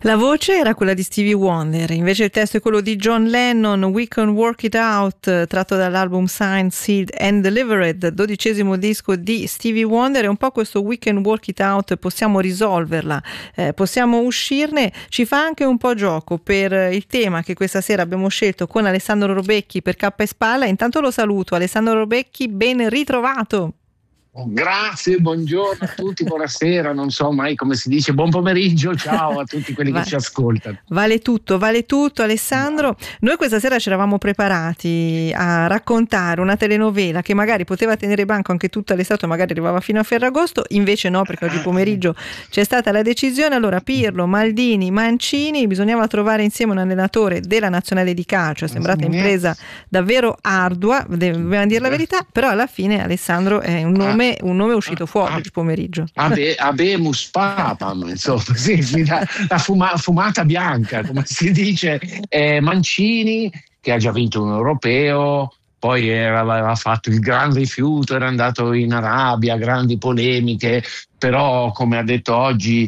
La voce era quella di Stevie Wonder, invece il testo è quello di John Lennon, We Can Work It Out, tratto dall'album Signed, Sealed and Delivered, 12° disco di Stevie Wonder. E un po' questo We Can Work It Out, possiamo risolverla, possiamo uscirne, ci fa anche un po' gioco per il tema che questa sera abbiamo scelto con Alessandro Robecchi per Cappa e Spalla. Intanto lo saluto, Alessandro Robecchi, ben ritrovato. Grazie, buongiorno a tutti, buonasera, non so mai come si dice, buon pomeriggio, ciao a tutti quelli che ci ascoltano. Vale tutto Alessandro. Noi questa sera ci eravamo preparati a raccontare una telenovela che magari poteva tenere banco anche tutta l'estate, magari arrivava fino a Ferragosto, invece no, perché oggi pomeriggio c'è stata la decisione. Allora Pirlo, Maldini, Mancini, bisognava trovare insieme un allenatore della nazionale di calcio, è sembrata impresa davvero ardua, dobbiamo dire la verità, però alla fine Alessandro è un nome uscito fuori oggi pomeriggio. Abemus papam, insomma, sì, la fumata bianca, come si dice. Mancini, che ha già vinto un europeo, poi aveva fatto il gran rifiuto, era andato in Arabia, grandi polemiche, però come ha detto oggi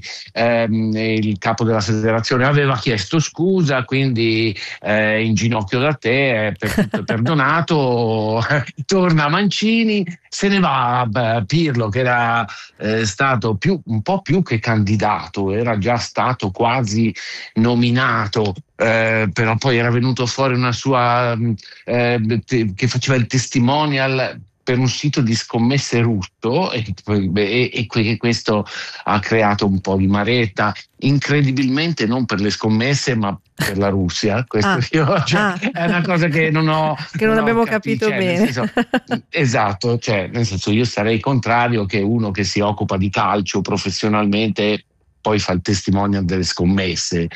il capo della federazione aveva chiesto scusa, quindi in ginocchio da te, per tutto è perdonato. Torna Mancini, se ne va Pirlo, che era stato un po' più che candidato, era già stato quasi nominato, però poi era venuto fuori una sua che faceva il testimonial per un sito di scommesse russo e questo ha creato un po' di maretta, incredibilmente non per le scommesse ma per la Russia. Questo è una cosa che non abbiamo capito bene. Esatto, nel senso, io sarei contrario che uno che si occupa di calcio professionalmente poi fa il testimonial delle scommesse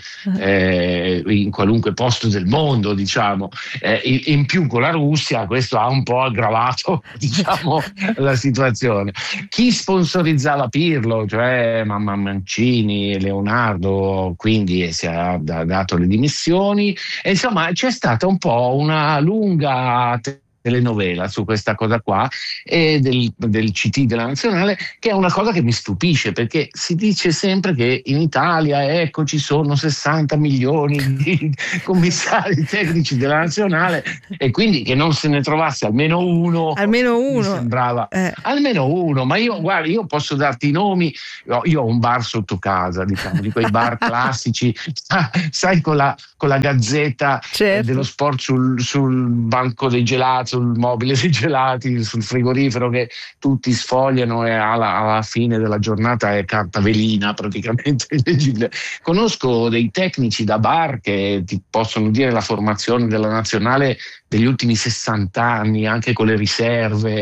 in qualunque posto del mondo, diciamo. In più con la Russia questo ha un po' aggravato, diciamo, la situazione. Chi sponsorizzava Pirlo, cioè Mancini, Leonardo, quindi si è dato le dimissioni, e insomma c'è stata un po' una lunga telenovela su questa cosa qua e del CT della nazionale, che è una cosa che mi stupisce, perché si dice sempre che in Italia ci sono 60 milioni di commissari tecnici della nazionale e quindi che non se ne trovasse almeno uno mi sembrava almeno uno. Ma io posso darti i nomi, io ho un bar sotto casa, diciamo, di quei bar classici, sai, con la gazzetta dello sport sul banco dei gelati, sul mobile dei gelati, sul frigorifero, che tutti sfogliano e alla fine della giornata è carta velina praticamente leggibile. Conosco dei tecnici da bar che ti possono dire la formazione della nazionale degli ultimi 60 anni, anche con le riserve,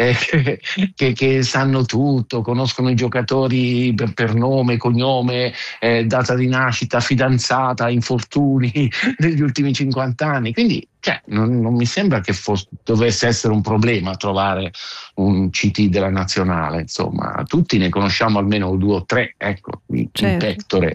che sanno tutto, conoscono i giocatori per nome, cognome, data di nascita, fidanzata, infortuni degli ultimi 50 anni. Quindi non mi sembra che dovesse essere un problema trovare un CT della nazionale, insomma, tutti ne conosciamo almeno 2 o 3, ecco, in pectore.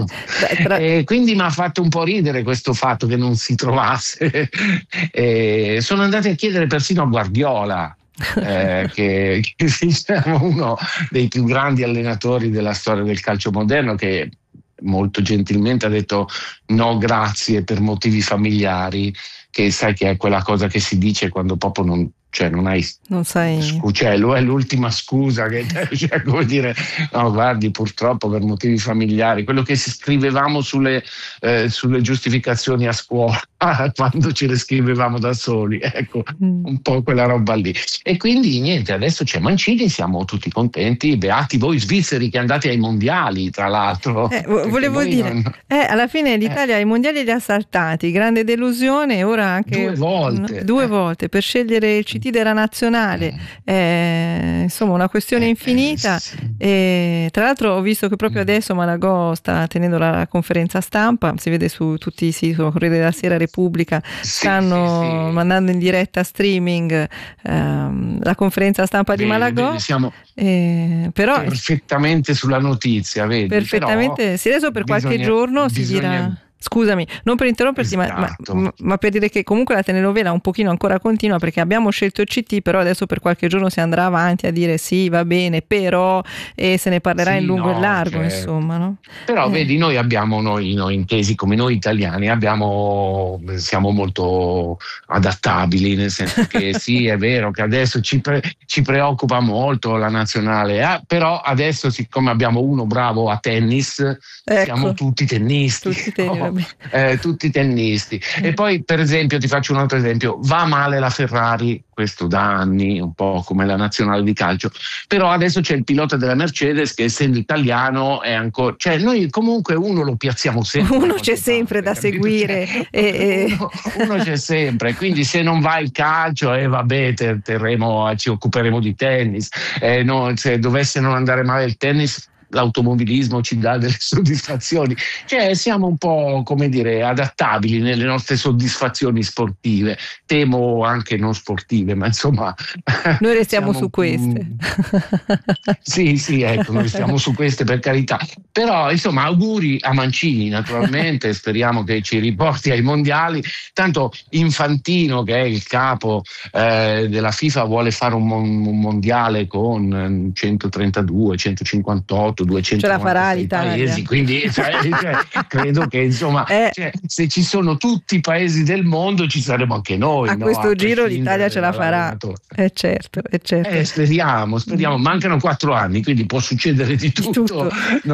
E quindi mi ha fatto un po' ridere questo fatto che non si trovasse. Sono andati a chiedere persino a Guardiola, che è uno dei più grandi allenatori della storia del calcio moderno, che molto gentilmente ha detto no grazie per motivi familiari, che sai che è quella cosa che si dice quando proprio non sai, è l'ultima scusa che come dire, no guardi, purtroppo per motivi familiari, quello che scrivevamo sulle giustificazioni a scuola quando ce le scrivevamo da soli, ecco, un po' quella roba lì. E quindi niente, adesso c'è Mancini, siamo tutti contenti, beati voi svizzeri che andate ai mondiali, tra l'altro. Volevo dire, alla fine l'Italia ai mondiali li ha saltati, grande delusione, ora anche 2 volte per scegliere il CT della nazionale, insomma una questione infinita. E tra l'altro ho visto che proprio adesso Malagò sta tenendo la conferenza stampa, si vede su tutti i siti, su Corriere della Sera, Repubblica, stanno mandando in diretta streaming la conferenza stampa di Malagò. Siamo però perfettamente sulla notizia, vedi? Perfettamente, però si è reso per qualche giorno, si dirà. Scusami, non per interromperti, Esatto. ma per dire che comunque la telenovela un pochino ancora continua, perché abbiamo scelto il CT, però adesso per qualche giorno si andrà avanti a dire sì, va bene, però, e se ne parlerà in lungo e largo, certo. insomma, no? Però vedi, noi intesi come noi italiani siamo molto adattabili, nel senso che sì, è vero che adesso ci preoccupa molto la nazionale, però adesso siccome abbiamo uno bravo a tennis, siamo tutti tennisti. Tutti tennisti. E poi, per esempio, ti faccio un altro esempio: va male la Ferrari, questo da anni, un po' come la nazionale di calcio, però adesso c'è il pilota della Mercedes che, essendo italiano, è ancora, cioè noi comunque uno lo piazziamo sempre, uno c'è sempre da seguire, uno c'è sempre, quindi se non va il calcio, vabbè, ci occuperemo di tennis, no, se dovesse non andare male il tennis, l'automobilismo ci dà delle soddisfazioni, cioè siamo un po', come dire, adattabili nelle nostre soddisfazioni sportive, temo anche non sportive, ma insomma noi restiamo su queste. Sì, ecco, noi stiamo su queste, per carità, però insomma auguri a Mancini, naturalmente. Speriamo che ci riporti ai mondiali, tanto Infantino, che è il capo della FIFA, vuole fare un mondiale con 132, 158, 200 ce la farà l'Italia, paesi, quindi credo che insomma se ci sono tutti i paesi del mondo ci saremo anche noi a questo giro l'Italia ce la farà, certo. Speriamo, mancano 4 anni, quindi può succedere di tutto.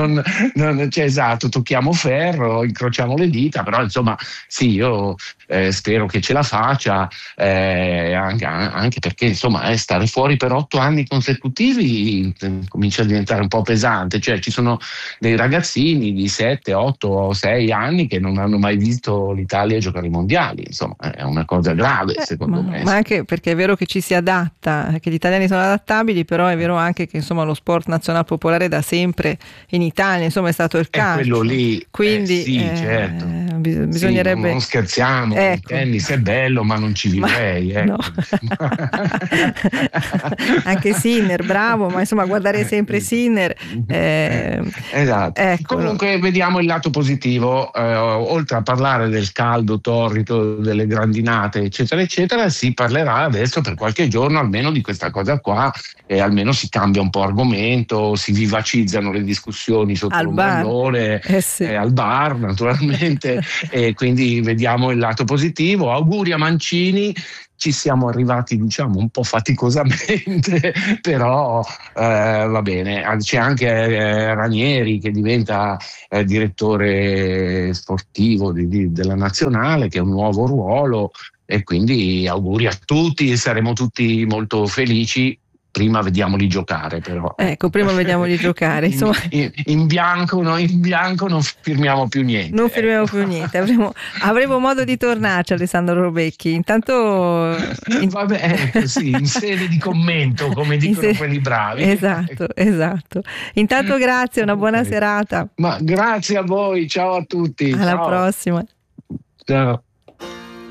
Esatto, tocchiamo ferro, incrociamo le dita, però insomma sì, io spero che ce la faccia, anche perché insomma stare fuori per 8 anni consecutivi comincia a diventare un po' pesante, cioè ci sono dei ragazzini di 7, 8, 6 anni che non hanno mai visto l'Italia giocare ai mondiali, insomma è una cosa grave, secondo me. Ma anche perché è vero che ci si adatta, che gli italiani sono adattabili, però è vero anche che insomma lo sport nazionale popolare da sempre in Italia insomma è stato il calcio, quello lì, quindi sì, certo. Bisognerebbe, non scherziamo, il tennis è bello, ma non ci vivrei, no. Anche Sinner, bravo, ma insomma guardare sempre Sinner, esatto. Comunque vediamo il lato positivo, oltre a parlare del caldo torrido, delle grandinate eccetera eccetera, si parlerà adesso per qualche giorno almeno di questa cosa qua, e almeno si cambia un po' argomento, si vivacizzano le discussioni sotto l'ombrellone, al bar naturalmente, e quindi vediamo il lato positivo. Auguri a Mancini. Ci siamo arrivati, diciamo, un po' faticosamente, però va bene. C'è anche Ranieri che diventa direttore sportivo della nazionale, che è un nuovo ruolo, e quindi auguri a tutti, saremo tutti molto felici. Prima vediamoli giocare, però. Prima vediamoli giocare. Insomma, in bianco non firmiamo più niente. Non firmiamo più niente. Avremo modo di tornarci, Alessandro Robecchi. Intanto. Vabbè, sì, in sede di commento, come dicono quelli bravi. Esatto. Intanto grazie, una buona serata. Ma grazie a voi, ciao a tutti. Alla prossima. Ciao.